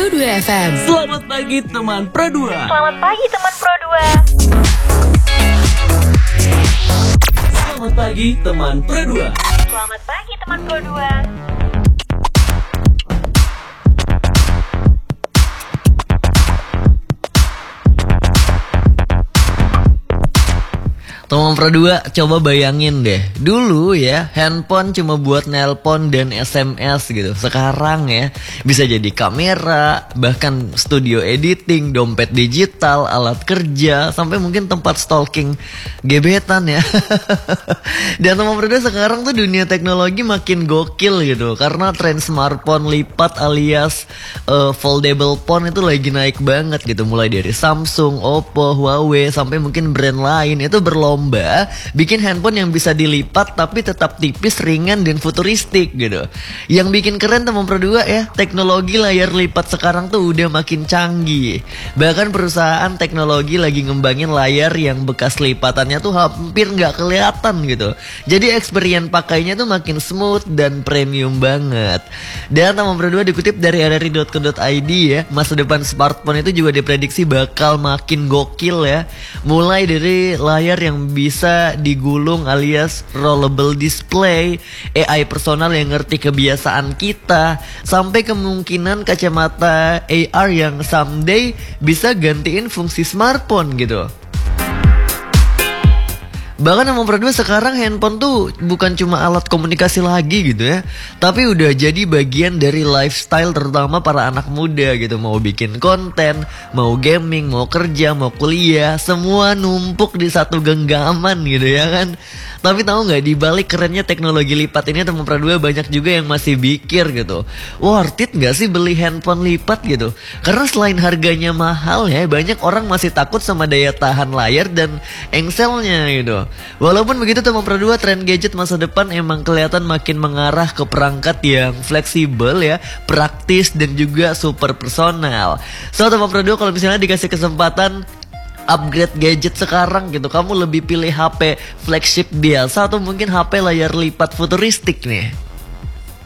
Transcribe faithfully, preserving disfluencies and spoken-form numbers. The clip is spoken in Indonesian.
Pro dua F M. Selamat pagi teman Pro dua. Selamat pagi teman Pro dua. Selamat pagi teman Pro dua. Selamat pagi teman Pro dua. Teman Pro dua, coba bayangin deh. Dulu ya, handphone cuma buat nelpon dan S M S gitu. Sekarang ya, bisa jadi kamera, bahkan studio editing, dompet digital, alat kerja, sampai mungkin tempat stalking gebetan ya. Dan teman Pro dua, sekarang tuh dunia teknologi makin gokil gitu. Karena tren smartphone lipat alias uh, foldable phone itu lagi naik banget gitu. Mulai dari Samsung, Oppo, Huawei, sampai mungkin brand lain itu berlomba Lomba bikin handphone yang bisa dilipat tapi tetap tipis, ringan, dan futuristik gitu. Yang bikin keren teman Pro dua ya, teknologi layar lipat sekarang tuh udah makin canggih. Bahkan perusahaan teknologi lagi ngembangin layar yang bekas lipatannya tuh hampir nggak kelihatan gitu. Jadi experience pakainya tuh makin smooth dan premium banget. Dan teman Pro dua dikutip dari r r i dot co dot i d ya, masa depan smartphone itu juga diprediksi bakal makin gokil ya. Mulai dari layar yang bisa digulung alias rollable display, A I personal yang ngerti kebiasaan kita, sampai kemungkinan kacamata A R yang someday bisa gantiin fungsi smartphone gitu. Bahkan teman Pro dua, sekarang handphone tuh bukan cuma alat komunikasi lagi gitu ya, tapi udah jadi bagian dari lifestyle terutama para anak muda gitu. Mau bikin konten, mau gaming, mau kerja, mau kuliah, semua numpuk di satu genggaman gitu ya kan. Tapi tahu nggak, di balik kerennya teknologi lipat ini teman Pro dua, banyak juga yang masih mikir gitu, worth it nggak sih beli handphone lipat gitu? Karena selain harganya mahal ya, banyak orang masih takut sama daya tahan layar dan engselnya gitu. Walaupun begitu teman Pro dua, tren gadget masa depan emang kelihatan makin mengarah ke perangkat yang fleksibel ya, praktis, dan juga super personal. So teman Pro dua, kalau misalnya dikasih kesempatan upgrade gadget sekarang gitu, kamu lebih pilih H P flagship biasa atau mungkin H P layar lipat futuristik nih?